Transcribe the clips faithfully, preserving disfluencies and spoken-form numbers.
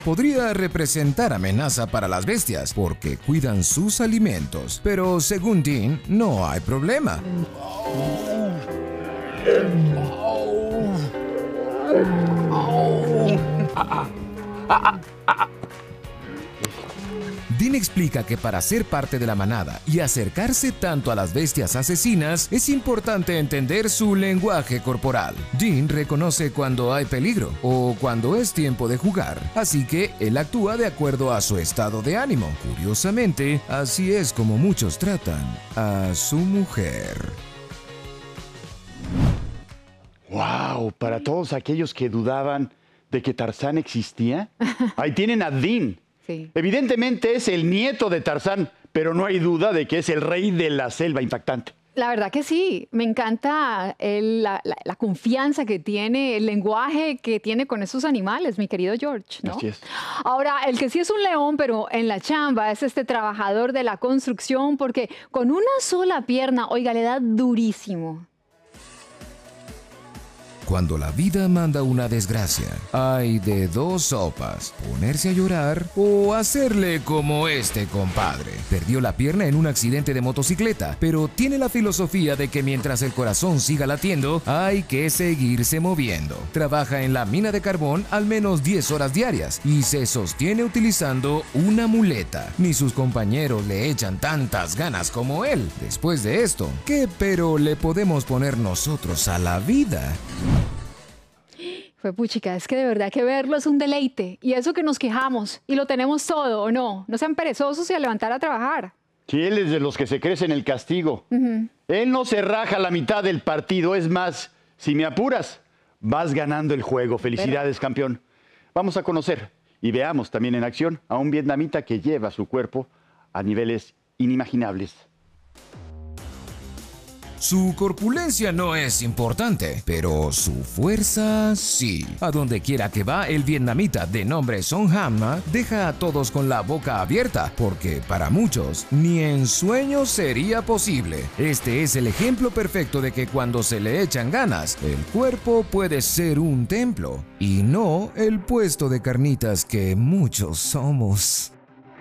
podría representar amenaza para las bestias porque cuidan sus alimentos, pero según Dean, no hay problema. Dean explica que para ser parte de la manada y acercarse tanto a las bestias asesinas, es importante entender su lenguaje corporal. Dean reconoce cuando hay peligro o cuando es tiempo de jugar, así que él actúa de acuerdo a su estado de ánimo. Curiosamente, así es como muchos tratan a su mujer. ¡Wow! Para todos aquellos que dudaban de que Tarzán existía, ahí tienen a Dean. Sí. Evidentemente es el nieto de Tarzán, pero no hay duda de que es el rey de la selva impactante. La verdad que sí, me encanta el- la, la- la confianza que tiene, el lenguaje que tiene con esos animales, mi querido George, ¿no? Así es. Ahora, el que sí es un león, pero en la chamba, es este trabajador de la construcción, porque con una sola pierna, oiga, le da durísimo. Cuando la vida manda una desgracia, hay de dos sopas: ponerse a llorar o hacerle como este compadre. Perdió la pierna en un accidente de motocicleta, pero tiene la filosofía de que mientras el corazón siga latiendo, hay que seguirse moviendo. Trabaja en la mina de carbón al menos diez horas diarias y se sostiene utilizando una muleta. Ni sus compañeros le echan tantas ganas como él. Después de esto, ¿qué pero le podemos poner nosotros a la vida? Fue puchica, es que de verdad que verlo es un deleite. Y eso que nos quejamos y lo tenemos todo, ¿o no? No sean perezosos y a levantar a trabajar. Sí, él es de los que se crecen el castigo. Él no se raja a la mitad del partido. Es más, si me apuras, vas ganando el juego. Felicidades, campeón. Vamos a conocer y veamos también en acción a un vietnamita que lleva su cuerpo a niveles inimaginables. Su corpulencia no es importante, pero su fuerza sí. A donde quiera que va, el vietnamita de nombre Song Hamma deja a todos con la boca abierta, porque para muchos ni en sueños sería posible. Este es el ejemplo perfecto de que cuando se le echan ganas, el cuerpo puede ser un templo y no el puesto de carnitas que muchos somos.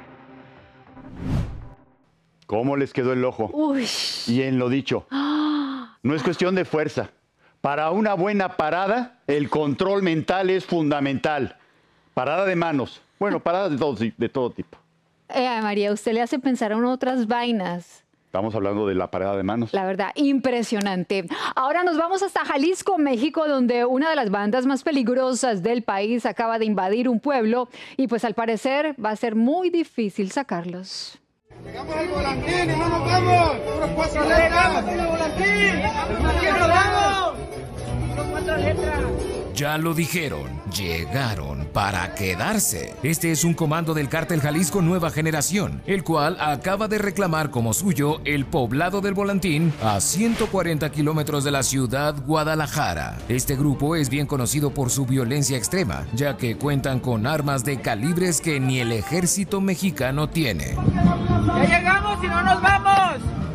¿Cómo les quedó el ojo? Uy. Y en lo dicho, no es cuestión de fuerza. Para una buena parada, el control mental es fundamental. Parada de manos. Bueno, parada de todo, de todo tipo. Eh, María, usted le hace pensar en otras vainas. Estamos hablando de la parada de manos. La verdad, impresionante. Ahora nos vamos hasta Jalisco, México, donde una de las bandas más peligrosas del país acaba de invadir un pueblo y pues al parecer va a ser muy difícil sacarlos. Llegamos al volantín y no nos vamos. Unos cuatro letras. ¡Llegamos al volantín! ¡Aquí nos vamos! Unos cuatro letras. Ya lo dijeron, llegaron para quedarse. Este es un comando del Cártel Jalisco Nueva Generación, el cual acaba de reclamar como suyo el poblado del Volantín a ciento cuarenta kilómetros de la ciudad Guadalajara. Este grupo es bien conocido por su violencia extrema, ya que cuentan con armas de calibres que ni el ejército mexicano tiene. ¡Ya llegamos y no nos vamos!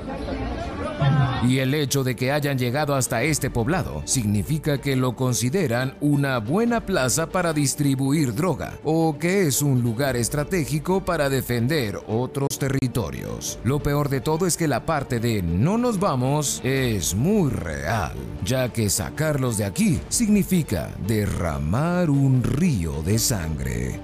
Y el hecho de que hayan llegado hasta este poblado significa que lo consideran una buena plaza para distribuir droga o que es un lugar estratégico para defender otros territorios. Lo peor de todo es que la parte de no nos vamos es muy real, ya que sacarlos de aquí significa derramar un río de sangre.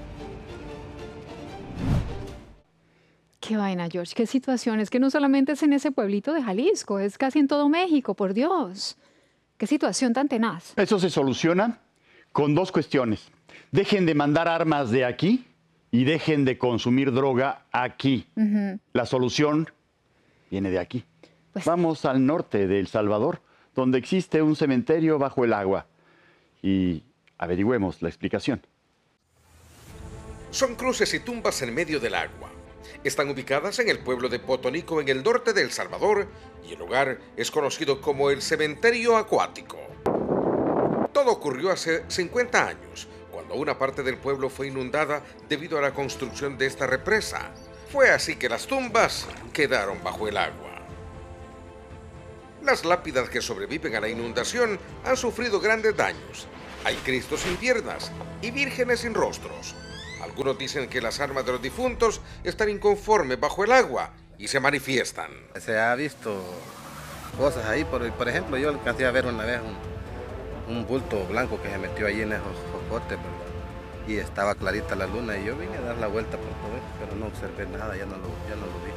Qué vaina, George, qué situación. Es que no solamente es en ese pueblito de Jalisco, es casi en todo México, por Dios. Qué situación tan tenaz. Eso se soluciona con dos cuestiones. Dejen de mandar armas de aquí y dejen de consumir droga aquí. Uh-huh. La solución viene de aquí. Pues- Vamos al norte de El Salvador, donde existe un cementerio bajo el agua. Y averigüemos la explicación. Son cruces y tumbas en medio del agua. Están ubicadas en el pueblo de Potonico, en el norte de El Salvador, y el lugar es conocido como el cementerio acuático. Todo ocurrió hace cincuenta años, cuando una parte del pueblo fue inundada debido a la construcción de esta represa. Fue así que las tumbas quedaron bajo el agua. Las lápidas que sobreviven a la inundación han sufrido grandes daños. Hay cristos sin piernas y vírgenes sin rostros. Algunos dicen que las almas de los difuntos están inconformes bajo el agua y se manifiestan. Se ha visto cosas ahí, por, por ejemplo, yo alcancé a ver una vez un, un bulto blanco que se metió ahí en esos jocotes, ¿verdad? Y estaba clarita la luna y yo vine a dar la vuelta por todo eso, pero no observé nada, ya no lo, ya no lo vi.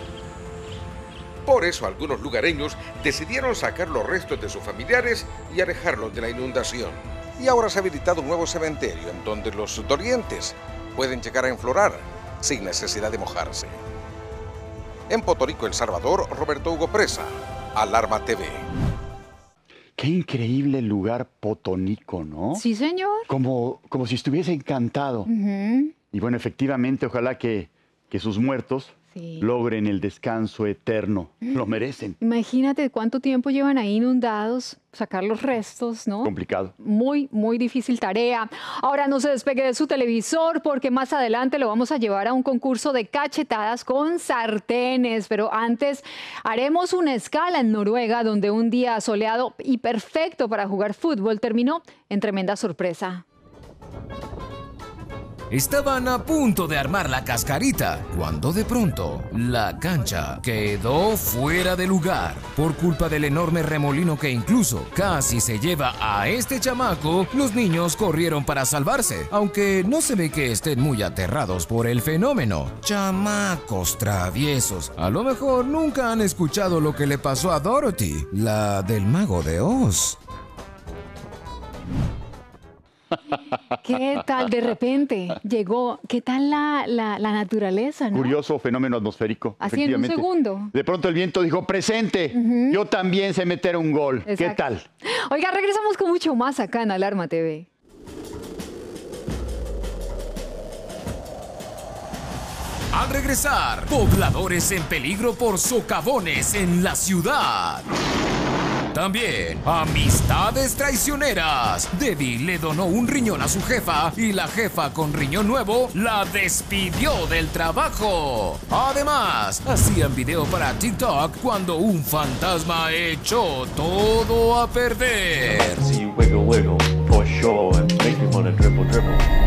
Por eso algunos lugareños decidieron sacar los restos de sus familiares y alejarlos de la inundación. Y ahora se ha habilitado un nuevo cementerio en donde los dolientes pueden llegar a enflorar sin necesidad de mojarse. En Puerto Rico, El Salvador, Roberto Hugo Presa, Alarma T V. Qué increíble lugar Potonico, ¿no? Sí, señor. Como, como si estuviese encantado. Uh-huh. Y bueno, efectivamente, ojalá que, que sus muertos sí. logren el descanso eterno. Lo merecen. Imagínate cuánto tiempo llevan ahí inundados, sacar los restos, ¿no? Complicado. Muy, muy difícil tarea. Ahora no se despegue de su televisor porque más adelante lo vamos a llevar a un concurso de cachetadas con sartenes. Pero antes haremos una escala en Noruega donde un día soleado y perfecto para jugar fútbol terminó en tremenda sorpresa. Estaban a punto de armar la cascarita, cuando de pronto la cancha quedó fuera de lugar. Por culpa del enorme remolino que incluso casi se lleva a este chamaco, los niños corrieron para salvarse, aunque no se ve que estén muy aterrados por el fenómeno. Chamacos traviesos, a lo mejor nunca han escuchado lo que le pasó a Dorothy, la del Mago de Oz. ¿Qué tal de repente llegó? ¿Qué tal la, la, la naturaleza, no? Curioso fenómeno atmosférico. Así en un segundo. De pronto el viento dijo, presente, uh-huh. yo también sé meter un gol. Exacto. ¿Qué tal? Oiga, regresamos con mucho más acá en Alarma T V. Al regresar, pobladores en peligro por socavones en la ciudad. También, amistades traicioneras. Debbie le donó un riñón a su jefa y la jefa con riñón nuevo la despidió del trabajo. Además, hacían video para TikTok cuando un fantasma echó todo a perder. See you wiggle, wiggle, for sure, and make me wanna dribble, dribble.